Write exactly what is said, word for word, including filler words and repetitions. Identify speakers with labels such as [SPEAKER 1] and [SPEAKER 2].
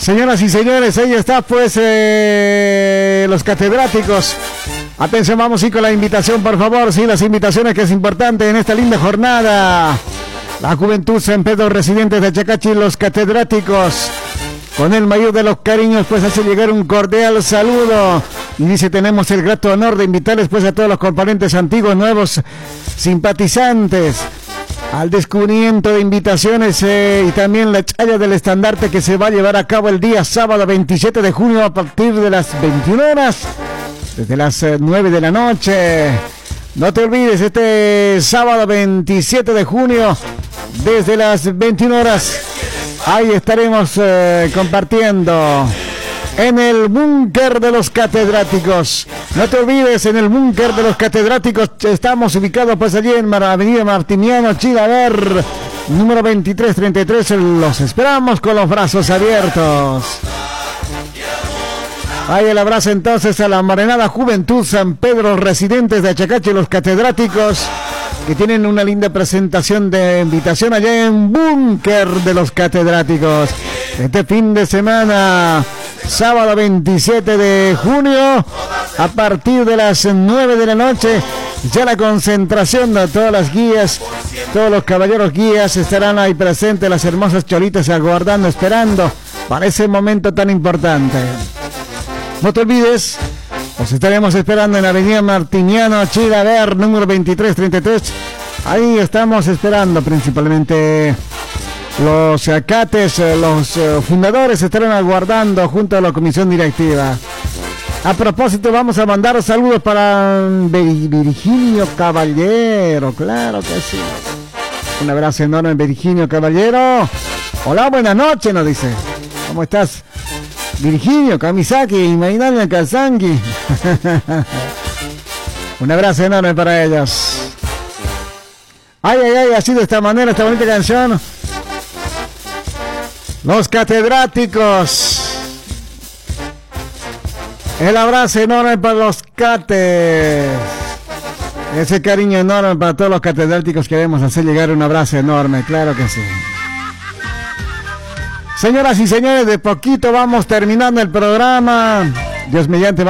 [SPEAKER 1] Señoras y señores, ahí está pues eh, los catedráticos. Atención, vamos a ir con la invitación, por favor. Sí, las invitaciones que es importante en esta linda jornada. La juventud San Pedro, residentes de Achacachi, los catedráticos. Con el mayor de los cariños, pues hace llegar un cordial saludo. Y dice, tenemos el grato honor de invitarles pues a todos los componentes antiguos, nuevos, simpatizantes, al descubrimiento de invitaciones eh, y también la chaya del estandarte que se va a llevar a cabo el día sábado veintisiete de junio a partir de las veintiuna horas, desde las eh, nueve de la noche. No te olvides, este sábado veintisiete de junio, desde las veintiuna horas, ahí estaremos eh, compartiendo en el búnker de los catedráticos. No te olvides, en el búnker de los catedráticos estamos ubicados pues allí en Avenida Martiniano Chilaver, número veintitrés treinta y tres. Los esperamos con los brazos abiertos. Ahí el abrazo entonces a la Morenada Juventud San Pedro, residentes de Achacachi, los catedráticos, que tienen una linda presentación de invitación allá en búnker de los catedráticos. Este fin de semana, sábado veintisiete de junio, a partir de las nueve de la noche, ya la concentración de todas las guías, todos los caballeros guías estarán ahí presentes, las hermosas cholitas aguardando, esperando para ese momento tan importante. No te olvides, nos estaremos esperando en Avenida Martiniano Chilaver, número veintitrés treinta y tres. Ahí estamos esperando principalmente. Los acates, los fundadores estarán aguardando junto a la comisión directiva. A propósito, vamos a mandar saludos para Virginio Caballero, claro que sí. Un abrazo enorme, Virginio Caballero. Hola, buenas noches, nos dice. ¿Cómo estás? Virginio, Kamisaki, Imainami Kazangi. Un abrazo enorme para ellos. Ay, ay, ay, así de esta manera, esta bonita canción. Los catedráticos. El abrazo enorme para los cates. Ese cariño enorme para todos los catedráticos. Queremos hacer llegar un abrazo enorme, claro que sí. Señoras y señores, de poquito vamos terminando el programa. Dios mediante.